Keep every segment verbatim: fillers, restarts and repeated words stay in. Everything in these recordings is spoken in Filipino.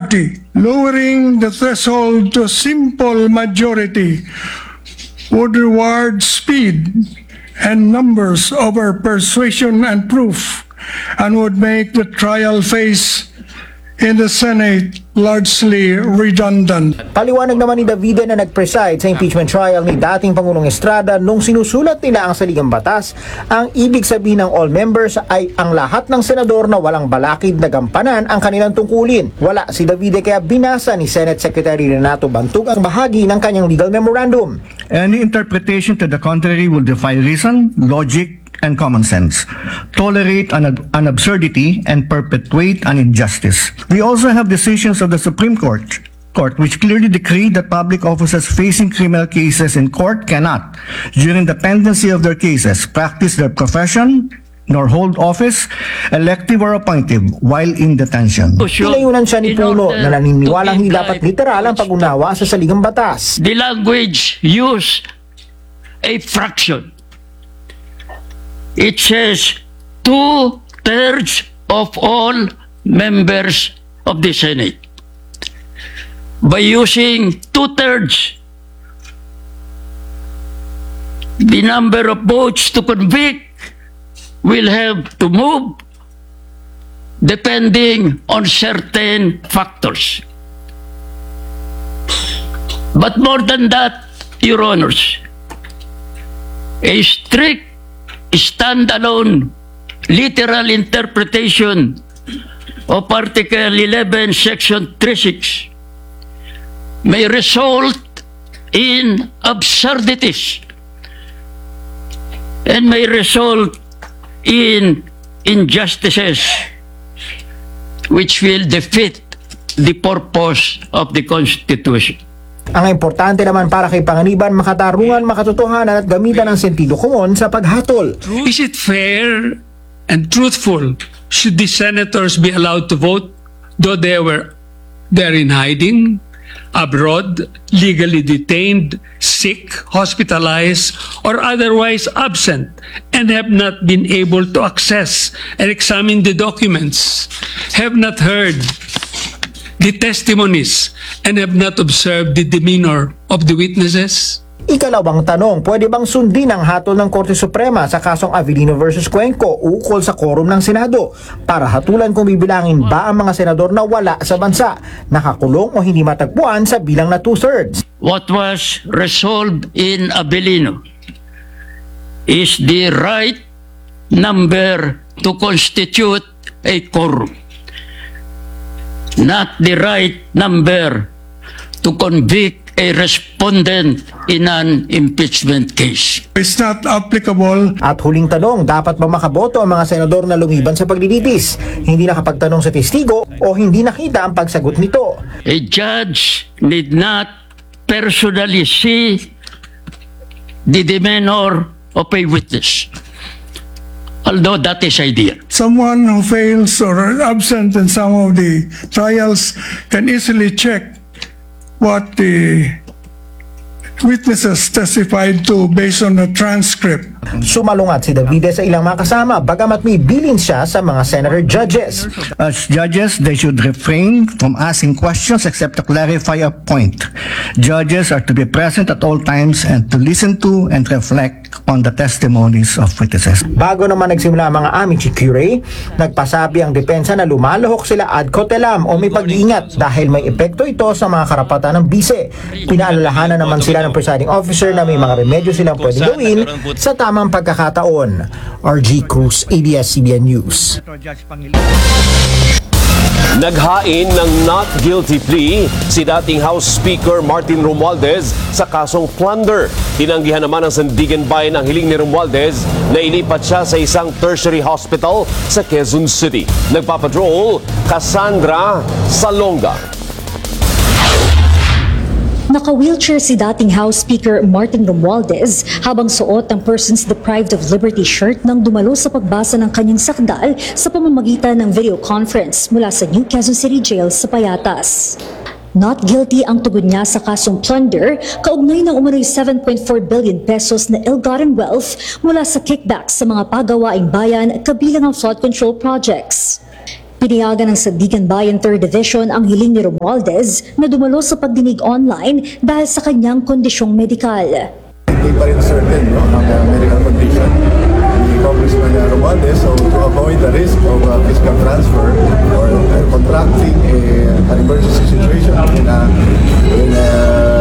party. Lowering the threshold to simple majority would reward speed and numbers over persuasion and proof, and would make the trial phase in the Senate largely redundant. Paliwanag naman ni Davide na nag-preside sa impeachment trial ni dating Pangulong Estrada nung sinusulat nila ang saligang batas, ang ibig sabihin ng all members ay ang lahat ng senador na walang balakid na gampanan ang kanilang tungkulin. Wala si Davide kaya binasa ni Senate Secretary Renato Bantug ang bahagi ng kanyang legal memorandum. Any interpretation to the contrary will defy reason, logic, and common sense, tolerate an, an absurdity, and perpetuate an injustice. We also have decisions of the Supreme Court, Court which clearly decreed that public officers facing criminal cases in court cannot, during the pendency of their cases, practice their profession, nor hold office, elective or appointive, while in detention. Pinayunan siya ni Puno na naniniwalang hindi dapat literal ang pag-unawa sa saligang batas. The language use a fraction. It says two-thirds of all members of the Senate. By using two-thirds, the number of votes to convict will have to move depending on certain factors. But more than that, Your Honors, a strict standalone literal interpretation of Article eleven, Section thirty-six may result in absurdities and may result in injustices which will defeat the purpose of the Constitution. Ang importante naman para kay Panganiban, makatarungan, makatotohanan at gamitan ng sentido komon sa paghatol. Is it fair and truthful should the senators be allowed to vote though they were there in hiding, abroad, legally detained, sick, hospitalized, or otherwise absent and have not been able to access and examine the documents, have not heard the testimonies, and have not observed the demeanor of the witnesses? Ikalawang tanong, pwede bang sundin ang hatol ng Korte Suprema sa kasong Avellino versus Cuenco ukol sa quorum ng Senado para hatulan kung bibilangin ba ang mga senador na wala sa bansa, nakakulong o hindi matagpuan sa bilang na two-thirds? What was resolved in Avellino is the right number to constitute a quorum, not the right number to convict a respondent in an impeachment case. It's not applicable. At huling tanong, dapat ba makaboto ang mga senador na lumiban sa paglilitis, hindi nakapagtanong sa testigo o hindi nakita ang pagsagot nito? A judge need not personally see the demeanor of a witness, although that is ideal. Someone who fails or are absent in some of the trials can easily check what the witnesses testified to based on the transcript. Sumalungat si Davide sa ilang mga kasama, bagamat may bilin siya sa mga senator judges. As judges, they should refrain from asking questions except to clarify a point. Judges are to be present at all times and to listen to and reflect on the testimonies of witnesses. Bago naman nagsimula ang mga amici curiae, nagpasabi ang depensa na lumalahok sila ad cautelam o may pag-iingat dahil may epekto ito sa mga karapatan ng bise. Pinaalalahanan naman sila ng presiding officer na may mga remedyo silang pwedeng gawin sa tamang pagkakataon. R G Cruz, A B S C B N News. Naghain ng not guilty plea si dating House Speaker Martin Romualdez sa kasong plunder. Tinanggihan naman ng Sandigan Bayan ang hiling ni Romualdez na ilipat siya sa isang tertiary hospital sa Quezon City. Nagpapatrol, Cassandra Salonga. Naka-wheelchair si dating House Speaker Martin Romualdez habang suot ang Persons Deprived of Liberty shirt nang dumalo sa pagbasa ng kanyang sakdal sa pamamagitan ng video conference mula sa New Quezon City Jail sa Payatas. Not guilty ang tugon niya sa kasong plunder, kaugnay ng umano'y seven point four billion pesos na ill-gotten wealth mula sa kickbacks sa mga pagawaing bayan kabilang ang flood control projects. Piniyagan ng Sandigan Bayan third Division ang hiling ni Romualdez na dumalo sa pagdinig online dahil sa kanyang kondisyong medikal. Hindi pa rin certain no, ang uh, medical condition ni Congressman uh, Romualdez, so to avoid the risk of uh, fiscal transfer or uh, contracting a, an emergency situation in a, in a,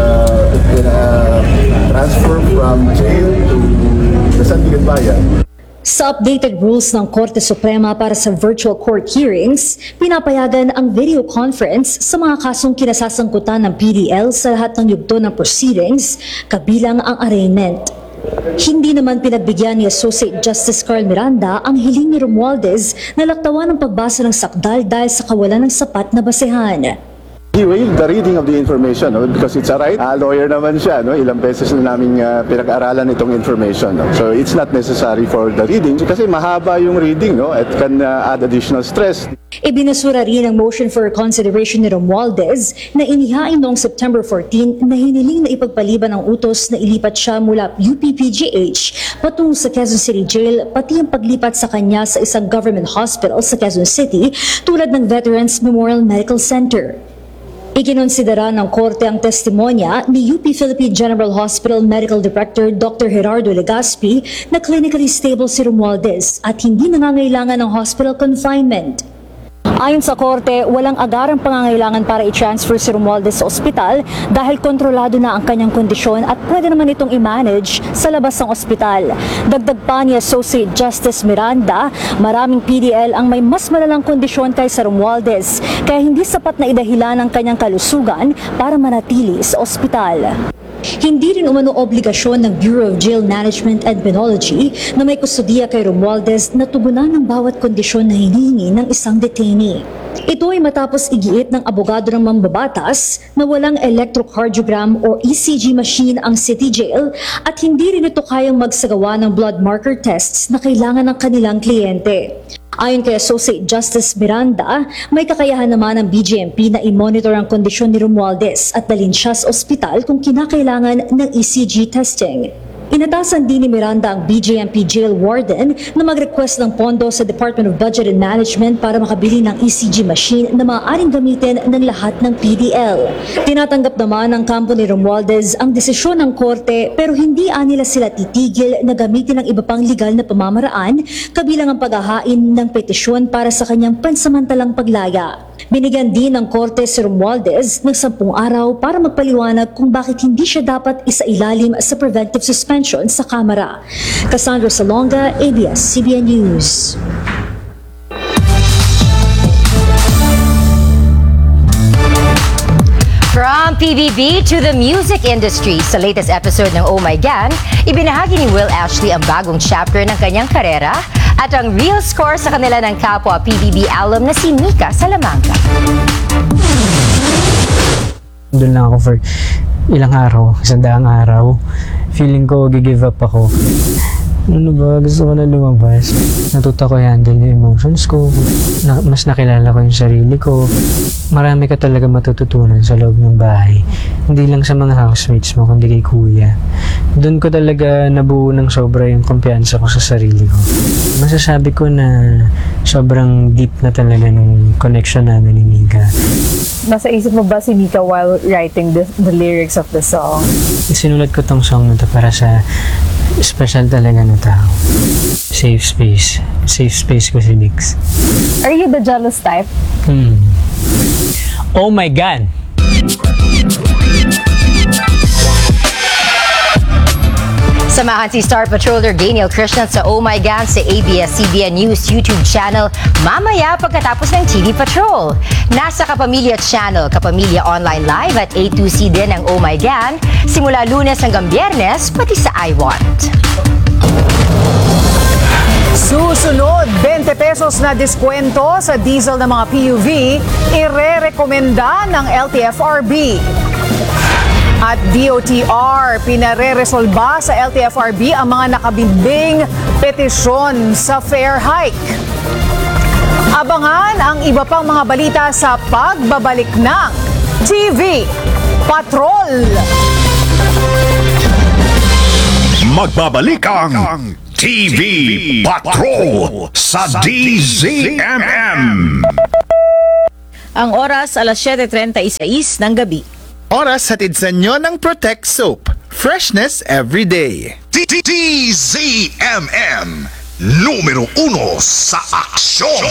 in a transfer from jail to the Sandigan Bayan. Sa updated rules ng Korte Suprema para sa virtual court hearings, pinapayagan ang video conference sa mga kasong kinasasangkutan ng P D L sa lahat ng yugto ng proceedings, kabilang ang arraignment. Hindi naman pinagbigyan ni Associate Justice Carl Miranda ang hiling ni Romualdez na laktawan ng pagbasa ng sakdal dahil sa kawalan ng sapat na basehan. He waived the reading of the information no, because it's a right. Uh, lawyer naman siya. No? Ilang beses na namin uh, pinag-aralan itong information. No? So it's not necessary for the reading kasi mahaba yung reading. No? It can uh, add additional stress. Ibinasura rin ang motion for consideration ni Romualdez na inihain noong September fourteenth na hiniling na ipagpaliban ang utos na ilipat siya mula U P P G H patungo sa Quezon City Jail, pati ang paglipat sa kanya sa isang government hospital sa Quezon City tulad ng Veterans Memorial Medical Center. Ikinonsidera ng korte ang testimonya ni U P Philippine General Hospital Medical Director Doctor Gerardo Legaspi na clinically stable si Romualdez at hindi nangangailangan ng hospital confinement. Ayon sa korte, walang agarang pangangailangan para i-transfer si Romualdez sa ospital dahil kontrolado na ang kanyang kondisyon at pwede naman itong i-manage sa labas ng ospital. Dagdag pa ni Associate Justice Miranda, maraming P D L ang may mas malalang kondisyon kaysa Romualdez, kaya hindi sapat na idahilan ang kanyang kalusugan para manatili sa ospital. Hindi rin umano obligasyon ng Bureau of Jail Management and Penology na may kustudiya kay Romualdez na tugunan ng bawat kondisyon na hinihingi ng isang detainee. Ito ay matapos igiit ng abogado ng mambabatas na walang electrocardiogram o E C G machine ang City Jail at hindi rin ito kayang magsagawa ng blood marker tests na kailangan ng kanilang kliyente. Ayon kay Associate Justice Miranda, may kakayahan naman ng B J M P na i-monitor ang kondisyon ni Romualdez at dalhin siya sa ospital kung kinakailangan ng E C G testing. Inatasan din ni Miranda ang B J M P Jail Warden na mag-request ng pondo sa Department of Budget and Management para makabili ng E C G machine na maaaring gamitin ng lahat ng P D L. Tinatanggap naman ng kampo ni Romualdez ang desisyon ng korte pero hindi anila sila titigil na gamitin ang iba pang legal na pamamaraan kabilang ang paghahain ng petisyon para sa kanyang pansamantalang paglaya. Binigyan din ng korte si Romualdez ng sampung araw para magpaliwanag kung bakit hindi siya dapat isailalim sa preventive suspension sa Kamara. Cassandra Salonga, A B S C B N News. From P B B to the music industry, sa latest episode ng Oh My Gan, ibinahagi ni Will Ashley ang bagong chapter ng kanyang karera at ang real score sa kanila ng kapwa P B B alum na si Mika Salamanca. Doon lang ako for ilang araw, isang daang araw. Feeling ko gi-give up ako. Ano ba? Gusto ko na lumabas. Natuto ko i-handle yung emotions ko. Na, mas nakilala ko yung sarili ko. Marami ka talaga matututunan sa loob ng bahay. Hindi lang sa mga housemates mo, kundi kay kuya. Doon ko talaga nabuo ng sobra yung kumpiyansa ko sa sarili ko. Masasabi ko na sobrang deep na talaga ng connection namin ni Mika. Nasa isip mo ba si Mika while writing the, the lyrics of the song? Sinulat ko tong song na to para sa special talaga na tao. Safe space. Safe space ko si Nix. Are you the jealous type? Hmm. Oh my God! Samahan si Star Patroller Daniel Krishnan sa Oh My Gan sa A B S C B N News YouTube channel mamaya pagkatapos ng T V Patrol. Nasa Kapamilya Channel, Kapamilya Online Live at A two C din ang Oh My Gan simula Lunes hanggang Biyernes pati sa I Want. Susunod, twenty pesos na diskwento sa diesel ng mga P U V, ire-rekomenda ng L T F R B. At D O T R, pinare-resolba sa L T F R B ang mga nakabinding petisyon sa fare hike. Abangan ang iba pang mga balita sa pagbabalik ng T V Patrol. Magbabalik ang T V Patrol sa D Z M M. Ang oras, alas siyete trenta-seis ng gabi. Oras hatid sa inyo ng Protect Soap. Freshness every day. T Z M M, numero uno sa aksyon.